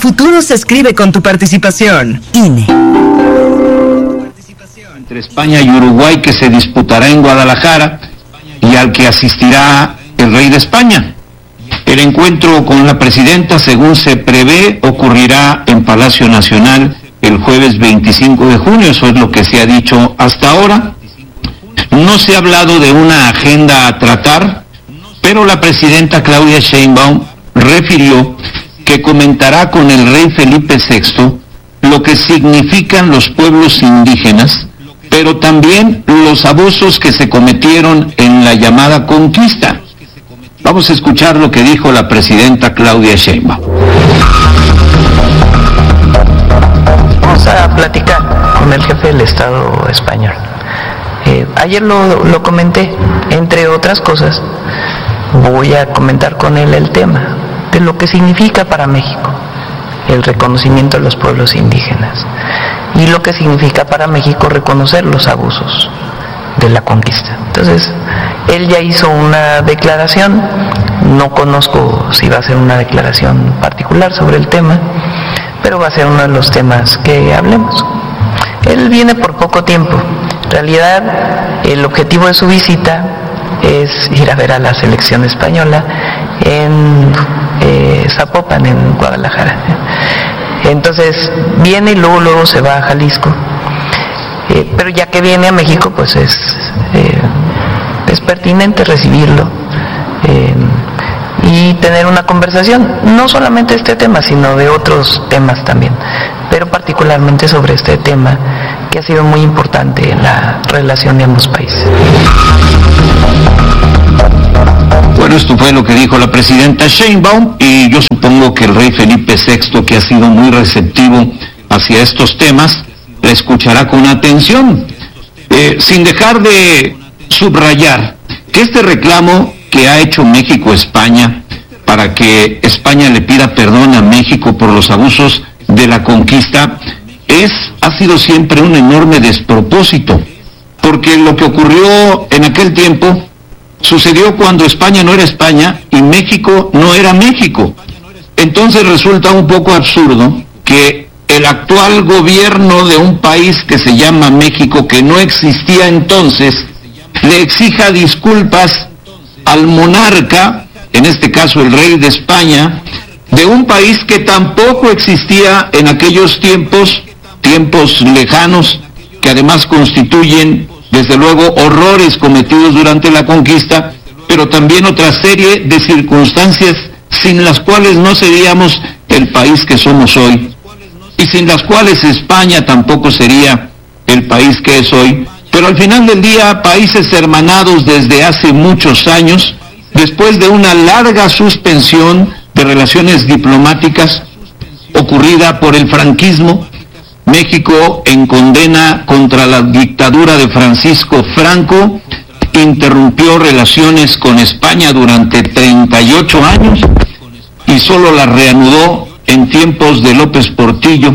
futuro se escribe con tu participación. INE. Entre España y Uruguay, que se disputará en Guadalajara y al que asistirá el rey de España. El encuentro con la presidenta, según se prevé, ocurrirá en Palacio Nacional el jueves 25 de junio, eso es lo que se ha dicho hasta ahora. No se ha hablado de una agenda a tratar, pero la presidenta Claudia Sheinbaum refirió que comentará con el rey Felipe VI lo que significan los pueblos indígenas, pero también los abusos que se cometieron en la llamada conquista. Vamos a escuchar lo que dijo la presidenta Claudia Sheinbaum. Vamos a platicar con el jefe del Estado español. Ayer lo comenté, entre otras cosas, voy a comentar con él el tema de lo que significa para México el reconocimiento de los pueblos indígenas y lo que significa para México reconocer los abusos de la conquista. Entonces, él ya hizo una declaración, no conozco si va a ser una declaración particular sobre el tema, pero va a ser uno de los temas que hablemos. Él viene por poco tiempo. En realidad, el objetivo de su visita es ir a ver a la selección española en Zapopan, en Guadalajara. Entonces, viene y luego se va a Jalisco. Pero ya que viene a México, pues es pertinente recibirlo y tener una conversación, no solamente de este tema, sino de otros temas también, pero particularmente sobre este tema que ha sido muy importante en la relación de ambos países. Bueno, esto fue lo que dijo la presidenta Sheinbaum, y yo supongo que el rey Felipe VI, que ha sido muy receptivo hacia estos temas, la escuchará con atención, sin dejar de subrayar que este reclamo que ha hecho México a España para que España le pida perdón a México por los abusos de la conquista ha sido siempre un enorme despropósito, porque lo que ocurrió en aquel tiempo sucedió cuando España no era España y México no era México. Entonces resulta un poco absurdo que el actual gobierno de un país que se llama México, que no existía entonces, le exija disculpas al monarca, en este caso el rey de España, de un país que tampoco existía en aquellos tiempos lejanos, que además constituyen desde luego horrores cometidos durante la conquista, pero también otra serie de circunstancias sin las cuales no seríamos el país que somos hoy, y sin las cuales España tampoco sería el país que es hoy. Pero al final del día, países hermanados desde hace muchos años, después de una larga suspensión de relaciones diplomáticas ocurrida por el franquismo, México, en condena contra la dictadura de Francisco Franco, interrumpió relaciones con España durante 38 años y solo las reanudó en tiempos de López Portillo,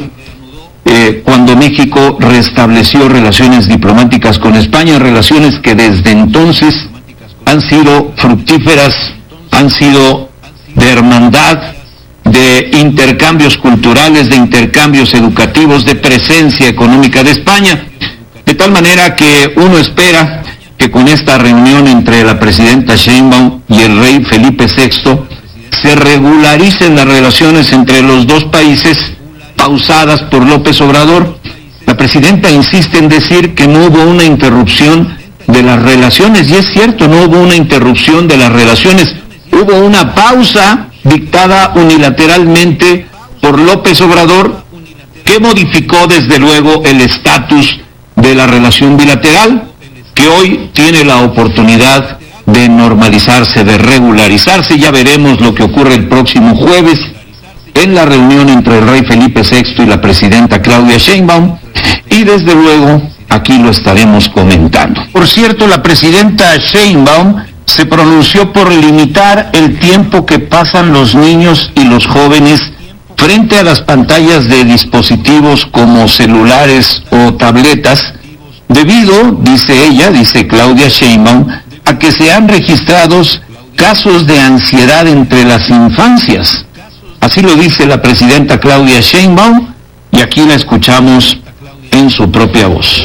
cuando México restableció relaciones diplomáticas con España, relaciones que desde entonces han sido fructíferas, han sido de hermandad, de intercambios culturales, de intercambios educativos, de presencia económica de España, de tal manera que uno espera que con esta reunión entre la presidenta Sheinbaum y el rey Felipe VI se regularicen las relaciones entre los dos países, pausadas por López Obrador. La presidenta insiste en decir que no hubo una interrupción de las relaciones, y es cierto, no hubo una interrupción de las relaciones, hubo una pausa dictada unilateralmente por López Obrador, que modificó desde luego el estatus de la relación bilateral, que hoy tiene la oportunidad de normalizarse, de regularizarse. Ya veremos lo que ocurre el próximo jueves en la reunión entre el rey Felipe VI y la presidenta Claudia Sheinbaum, y desde luego aquí lo estaremos comentando. Por cierto, la presidenta Sheinbaum se pronunció por limitar el tiempo que pasan los niños y los jóvenes frente a las pantallas de dispositivos como celulares o tabletas, debido, dice ella, dice Claudia Sheinbaum, a que se han registrado casos de ansiedad entre las infancias. Así lo dice la presidenta Claudia Sheinbaum, y aquí la escuchamos en su propia voz.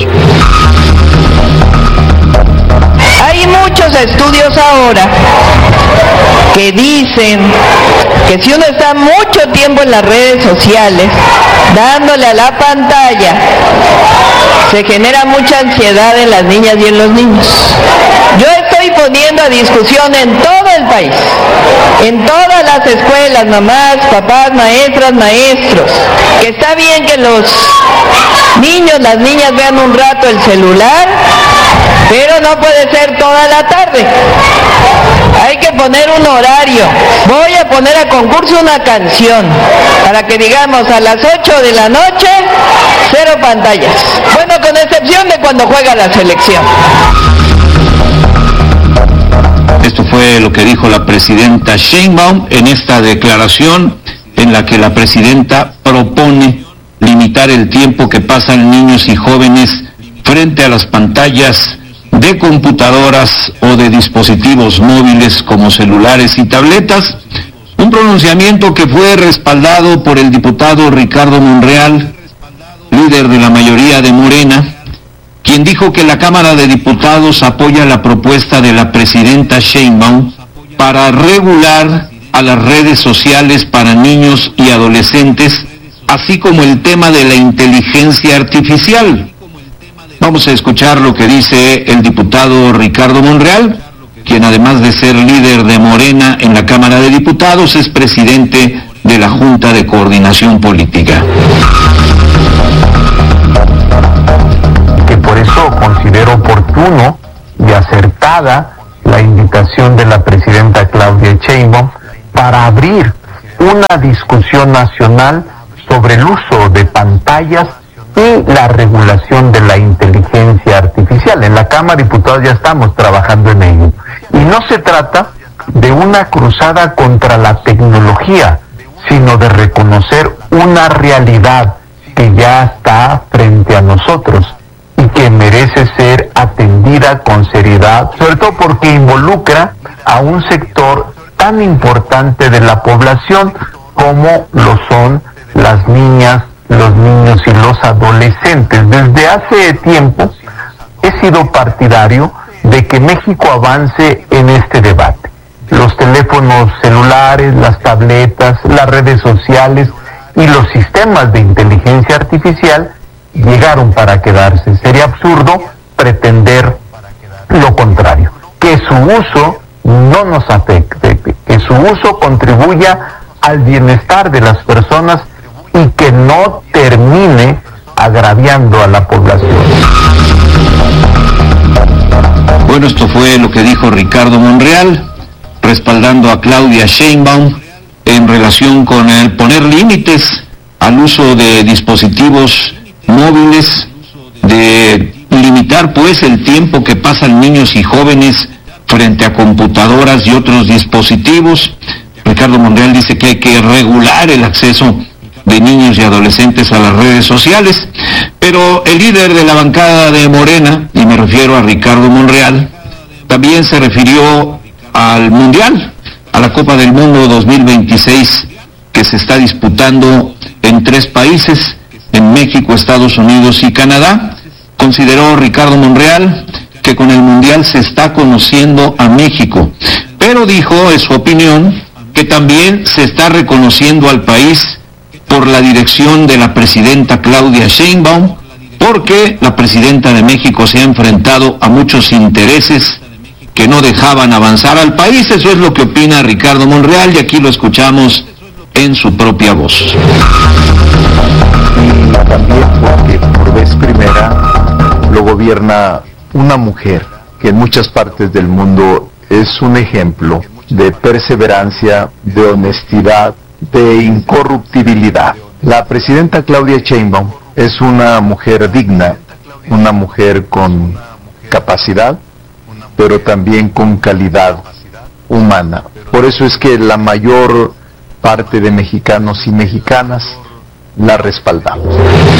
Hay muchos estudios ahora que dicen que si uno está mucho tiempo en las redes sociales, dándole a la pantalla, se genera mucha ansiedad en las niñas y en los niños. Yo estoy poniendo a discusión en todo el país, en todas las escuelas, mamás, papás, maestras, maestros, que está bien que los niños, las niñas vean un rato el celular, pero no puede ser toda la tarde. Hay que poner un horario. Voy a poner a concurso una canción para que digamos a las 8 de la noche, 0 pantallas. Bueno, con excepción de cuando juega la selección. Esto fue lo que dijo la presidenta Sheinbaum en esta declaración en la que la presidenta propone limitar el tiempo que pasan niños y jóvenes frente a las pantallas de computadoras o de dispositivos móviles como celulares y tabletas, un pronunciamiento que fue respaldado por el diputado Ricardo Monreal, líder de la mayoría de Morena, quien dijo que la Cámara de Diputados apoya la propuesta de la presidenta Sheinbaum para regular a las redes sociales para niños y adolescentes, así como el tema de la inteligencia artificial. Vamos a escuchar lo que dice el diputado Ricardo Monreal, quien además de ser líder de Morena en la Cámara de Diputados, es presidente de la Junta de Coordinación Política. Que por eso considero oportuno y acertada la invitación de la presidenta Claudia Sheinbaum para abrir una discusión nacional sobre el uso de pantallas y la regulación de la inteligencia artificial. En la Cámara de Diputados ya estamos trabajando en ello. Y no se trata de una cruzada contra la tecnología, sino de reconocer una realidad que ya está frente a nosotros y que merece ser atendida con seriedad, sobre todo porque involucra a un sector tan importante de la población como lo son las niñas, los niños y los adolescentes. Desde hace tiempo he sido partidario de que México avance en este debate. Los teléfonos celulares, las tabletas, las redes sociales y los sistemas de inteligencia artificial llegaron para quedarse. Sería absurdo pretender lo contrario, que su uso no nos afecte, que su uso contribuya al bienestar de las personas y que no termine agraviando a la población. Bueno, esto fue lo que dijo Ricardo Monreal, respaldando a Claudia Sheinbaum en relación con el poner límites al uso de dispositivos móviles, de limitar pues el tiempo que pasan niños y jóvenes frente a computadoras y otros dispositivos. Ricardo Monreal dice que hay que regular el acceso de niños y adolescentes a las redes sociales, pero el líder de la bancada de Morena, y me refiero a Ricardo Monreal, también se refirió al Mundial, a la Copa del Mundo 2026, que se está disputando en 3 países, en México, Estados Unidos y Canadá. Consideró Ricardo Monreal que con el Mundial se está conociendo a México, pero dijo, en su opinión, que también se está reconociendo al país por la dirección de la presidenta Claudia Sheinbaum, porque la presidenta de México se ha enfrentado a muchos intereses que no dejaban avanzar al país. Eso es lo que opina Ricardo Monreal, y aquí lo escuchamos en su propia voz. Y también porque por vez primera lo gobierna una mujer que en muchas partes del mundo es un ejemplo de perseverancia, de honestidad, de incorruptibilidad. La presidenta Claudia Sheinbaum es una mujer digna, una mujer con capacidad, pero también con calidad humana. Por eso es que la mayor parte de mexicanos y mexicanas la respaldamos.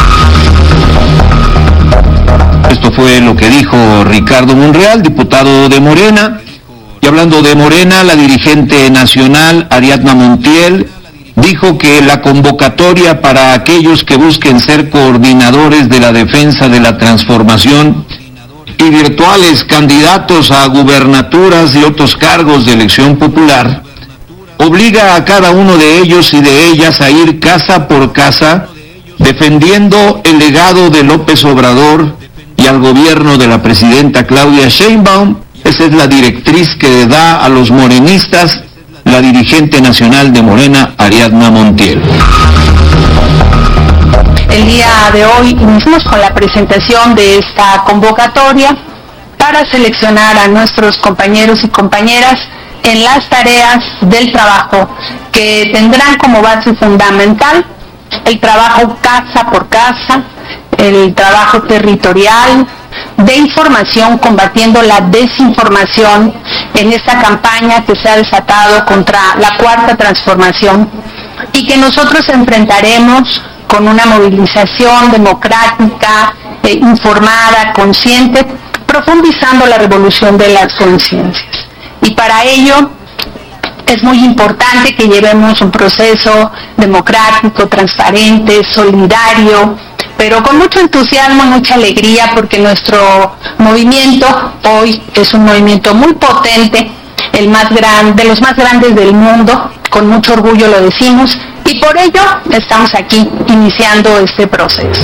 Esto fue lo que dijo Ricardo Monreal, diputado de Morena. Y hablando de Morena, la dirigente nacional Ariadna Montiel dijo que la convocatoria para aquellos que busquen ser coordinadores de la defensa de la transformación y virtuales candidatos a gubernaturas y otros cargos de elección popular obliga a cada uno de ellos y de ellas a ir casa por casa defendiendo el legado de López Obrador y al gobierno de la presidenta Claudia Sheinbaum. Esa es la directriz que da a los morenistas la dirigente nacional de Morena, Ariadna Montiel. El día de hoy iniciamos con la presentación de esta convocatoria para seleccionar a nuestros compañeros y compañeras en las tareas del trabajo que tendrán como base fundamental el trabajo casa por casa, el trabajo territorial de información, combatiendo la desinformación en esta campaña que se ha desatado contra la Cuarta Transformación y que nosotros enfrentaremos con una movilización democrática, informada, consciente, profundizando la revolución de las conciencias. Y para ello es muy importante que llevemos un proceso democrático, transparente, solidario, pero con mucho entusiasmo y mucha alegría, porque nuestro movimiento hoy es un movimiento muy potente, el más grande, de los más grandes del mundo, con mucho orgullo lo decimos, y por ello estamos aquí iniciando este proceso.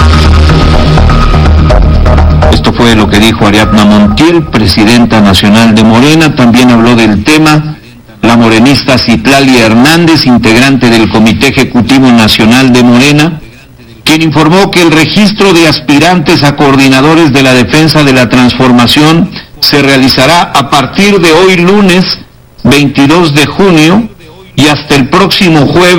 Esto fue lo que dijo Ariadna Montiel, presidenta nacional de Morena. También habló del tema la morenista Citlali Hernández, integrante del Comité Ejecutivo Nacional de Morena, quien informó que el registro de aspirantes a coordinadores de la defensa de la transformación se realizará a partir de hoy lunes 22 de junio y hasta el próximo jueves